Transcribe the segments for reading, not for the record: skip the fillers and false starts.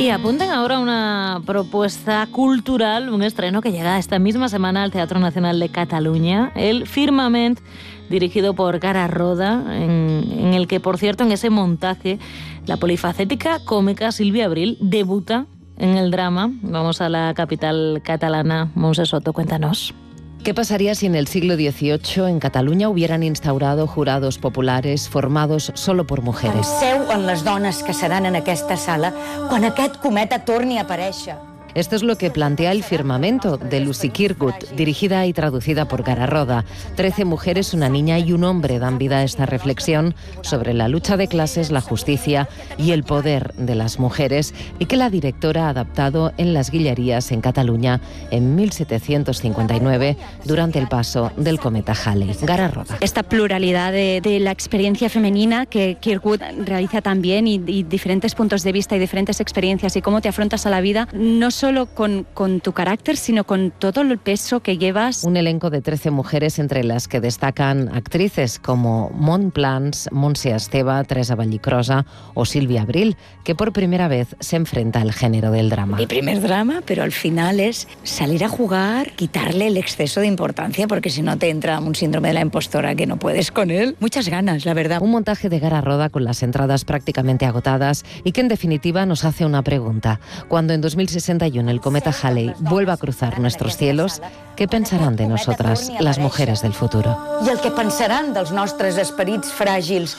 Y apuntan ahora una propuesta cultural, un estreno que llega esta misma semana al Teatro Nacional de Cataluña, el Firmament, dirigido por Gara Roda, en el que, por cierto, en ese montaje, la polifacética cómica Sílvia Abril debuta en el drama. Vamos a la capital catalana. Montse Soto, cuéntanos. ¿Qué pasaría si en el siglo XVIII en Cataluña hubieran instaurado jurados populares formados solo por mujeres? Penseu en les dones que seran en aquesta sala quan aquest cometa torni a aparèixer. Esto es lo que plantea El Firmamento, de Lucy Kirkwood, dirigida y traducida por Gara Roda. 13 mujeres, una niña y un hombre dan vida a esta reflexión sobre la lucha de clases, la justicia y el poder de las mujeres, y que la directora ha adaptado en Las Guilleries, en Cataluña, en 1759, durante el paso del cometa Halley. Gara Roda. Esta pluralidad de la experiencia femenina que Kirkwood realiza también, y diferentes puntos de vista y diferentes experiencias, y cómo te afrontas a la vida, no solo con tu carácter, sino con todo el peso que llevas. Un elenco de 13 mujeres, entre las que destacan actrices como Mont Blanc, Montse Esteve, Teresa Vallicrosa o Sílvia Abril, que por primera vez se enfrenta al género del drama. Mi primer drama, pero al final es salir a jugar, quitarle el exceso de importancia, porque si no te entra un síndrome de la impostora que no puedes con él. Muchas ganas, la verdad. Un montaje de Gara Roda con las entradas prácticamente agotadas y que en definitiva nos hace una pregunta. Cuando en 2061 el cometa Halley vuelva a cruzar nuestros cielos, ¿qué pensarán de nosotras, las mujeres del futuro? I el que pensaran dels nostres esperits fràgils,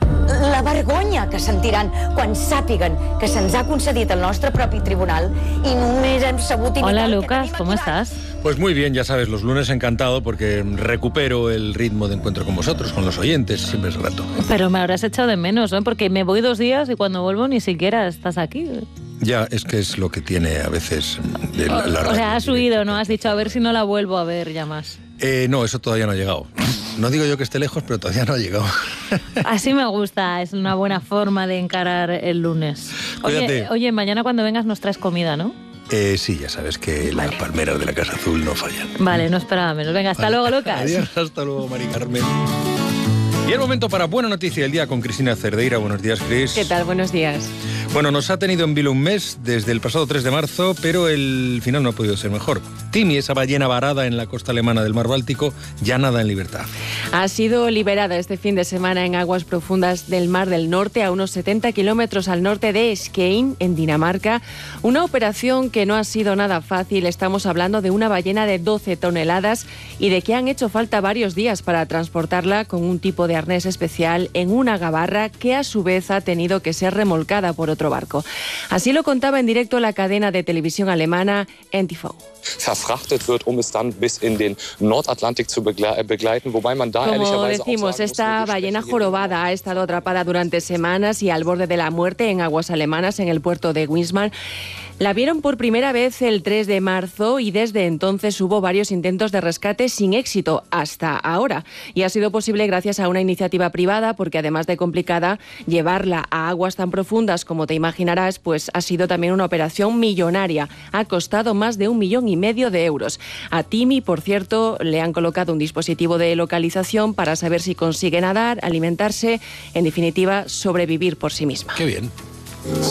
la vergonya que sentiran quan sàpiguen que se'ns ha concedit el nostre propi tribunal i només hem sabut imitar... Hola, Lucas, ¿cómo estás? Pues muy bien, ya sabes, los lunes encantado porque recupero el ritmo de encuentro con vosotros, con los oyentes, siempre es grato. Pero me habrás echado de menos, ¿no? Porque me voy 2 días y cuando vuelvo ni siquiera estás aquí. Ya, es que es lo que tiene a veces la radio. O sea, has huido, ¿no? Has dicho, a ver si no la vuelvo a ver ya más. No, eso todavía no ha llegado. No digo yo que esté lejos, pero todavía no ha llegado. Así me gusta, es una buena forma de encarar el lunes. Cuídate. Oye, mañana cuando vengas nos traes comida, ¿no? Sí, ya sabes que las palmeras de la Casa Azul no fallan. Vale, no esperaba menos. Venga, hasta luego, Lucas. Adiós, hasta luego, Mari Carmen. Y el momento para Buena Noticia del Día con Cristina Cerdeira. Buenos días, Cris. ¿Qué tal? Buenos días. Bueno, nos ha tenido en vilo un mes desde el pasado 3 de marzo, pero el final no ha podido ser mejor. Timi, esa ballena varada en la costa alemana del mar Báltico, ya nada en libertad. Ha sido liberada este fin de semana en aguas profundas del Mar del Norte, a unos 70 kilómetros al norte de Skien, en Dinamarca. Una operación que no ha sido nada fácil. Estamos hablando de una ballena de 12 toneladas y de que han hecho falta varios días para transportarla con un tipo de arnés especial en una gabarra que a su vez ha tenido que ser remolcada por otro barco. Así lo contaba en directo la cadena de televisión alemana NTV. Verfrachtet wird, es dann bis in den Nordatlantik zu begleiten, wobei man da Como decimos, esta ballena jorobada ha estado atrapada durante semanas y al borde de la muerte en aguas alemanas, en el puerto de Wismar. La vieron por primera vez el 3 de marzo y desde entonces hubo varios intentos de rescate sin éxito hasta ahora. Y ha sido posible gracias a una iniciativa privada, porque además de complicada, llevarla a aguas tan profundas como te imaginarás, pues ha sido también una operación millonaria. Ha costado más de 1,5 millones de euros. A Timi, por cierto, le han colocado un dispositivo de localización para saber si consigue nadar, alimentarse, en definitiva, sobrevivir por sí misma. Qué bien.